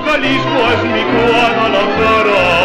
Jalisco es mi Guadalajara.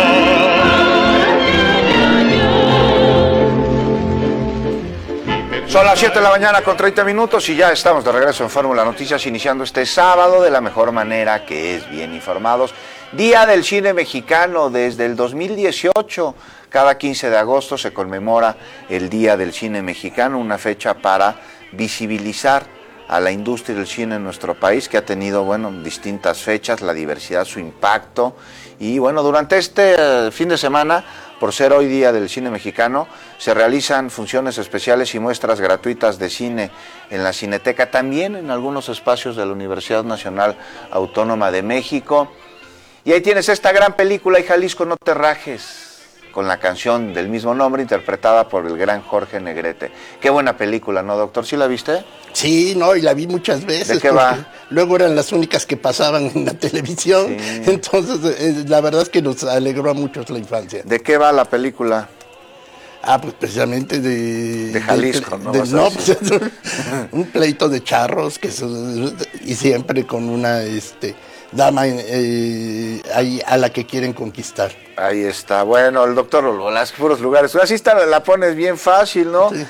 Son las 7 de la mañana con 30 minutos y ya estamos de regreso en Fórmula Noticias, iniciando este sábado de la mejor manera, que es bien informados. Día del Cine Mexicano. Desde el 2018, cada 15 de agosto se conmemora el Día del Cine Mexicano, una fecha para visibilizar a la industria del cine en nuestro país, que ha tenido, distintas fechas, la diversidad, su impacto. Y durante este fin de semana, por ser hoy Día del Cine Mexicano, se realizan funciones especiales y muestras gratuitas de cine en la Cineteca, también en algunos espacios de la Universidad Nacional Autónoma de México. Y ahí tienes esta gran película, Y Jalisco no te rajes, con la canción del mismo nombre, interpretada por el gran Jorge Negrete. Qué buena película, ¿no, doctor? ¿Sí la viste? Sí, no, y la vi muchas veces. ¿De qué va? Luego eran las únicas que pasaban en la televisión, sí. Entonces la verdad es que nos alegró a muchos la infancia. ¿De qué va la película? Pues precisamente de Jalisco, ¿no? Pues, un pleito de charros, y siempre con una dama ahí a la que quieren conquistar. Ahí está, el doctor los puros lugares. Así la pones bien fácil, ¿no? Sí.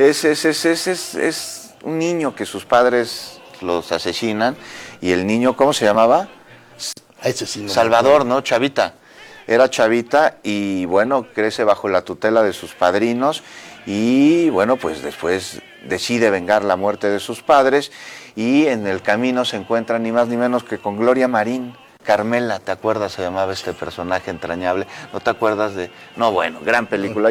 Es un niño que sus padres los asesinan, y el niño, ¿cómo se llamaba? Asesino. Salvador, ¿no? Chavita. Era chavita y crece bajo la tutela de sus padrinos y pues después decide vengar la muerte de sus padres, y en el camino se encuentra ni más ni menos que con Gloria Marín. Carmela, ¿te acuerdas? Se llamaba este personaje entrañable. ¿No te acuerdas de...? No, gran película.